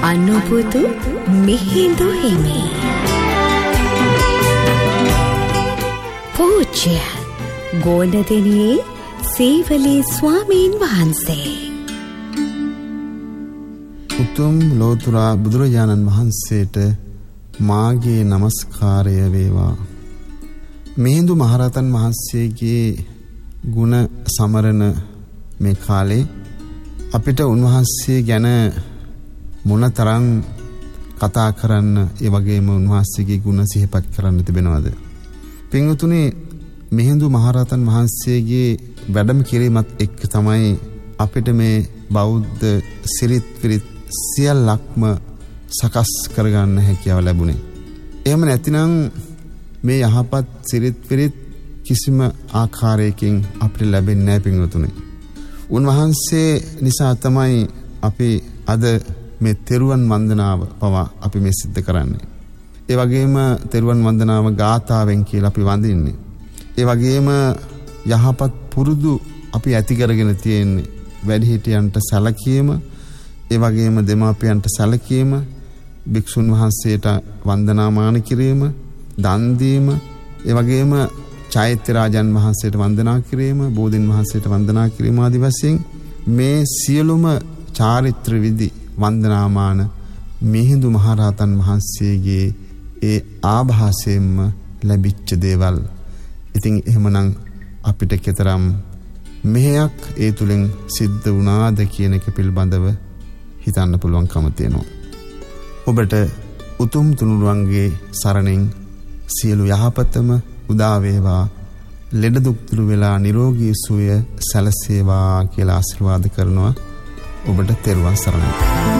අනුබුදු මිහිඳු හිමි පූජ්‍ය ගෝණදෙනියේ සීවලී ස්වාමීන් වහන්සේ. උතුම් ලෝතුරා බුදුරජාණන් වහන්සේට මාගේ නමස්කාරය වේවා. මිහිඳු මහරහතන් වහන්සේගේ ගුණ සමරන මේ කාලේ අපිට උන්වහන්සේ ගැන මොනතරම් කතා කරන්න, ඒ වගේම උන්වහන්සේගේ ගුණ සිහිපත් කරන්න තිබෙනවද? පින්වතුනි, මිහිඳු මහරහතන් වහන්සේගේ වැඩම කිරීමත් එක්ක තමයි අපිට මේ බෞද්ධ සිරිත් විරිත් සියල්ලක්ම සකස් කරගන්න හැකියාව ලැබුණේ. එහෙම නැතිනම් මේ යහපත් සිරිත් විරිත් කිසිම ආකාරයකින් අපිට ලැබෙන්නේ නැහැ පින්වතුනි. උන්වහන්සේ නිසා තමයි අපි අද මේ තෙරුවන් වන්දනාව පවා අපි මේ සිද්ධ කරන්නේ. ඒ වගේම තෙරුවන් වන්දනාව ගාථාවෙන් කියලා අපි වඳින්නේ. ඒ වගේම යහපත් පුරුදු අපි ඇති කරගෙන තියෙන්නේ. වැඩිහිටියන්ට සැලකීම, ඒ වගේම දෙමාපියන්ට සැලකීම, භික්ෂුන් වහන්සේට වන්දනාමාන කිරීම, දන් දීම, ඒ වගේම චෛත්‍ය රාජන් වහන්සේට වන්දනා කිරීම, බෝධින් වහන්සේට වන්දනා කිරීම ආදී වශයෙන් මේ සියලුම චාරිත්‍ර විදි වන්දනාමාන මිහිඳු මහරහතන් වහන්සේගේ ඒ ආභාසයෙන්ම ලැබිච්ච දේවල්. ඉතින් එහෙමනම් අපිට කෙතරම් මෙහෙයක් ඒ තුලින් සිද්ධ වුණාද කියන එක පිළිබඳව හිතන්න පුළුවන්කම තියෙනවා. ඔබට උතුම් තුනුරුවන්ගේ සරණින් සියලු යහපතම උදා වේවා, ලෙඩ දුක් දුරු වෙලා නිරෝගී සුවය සැලසේවා කියලා ආශිර්වාද කරනවා. ඔබට තෙරුවන් සරණයි.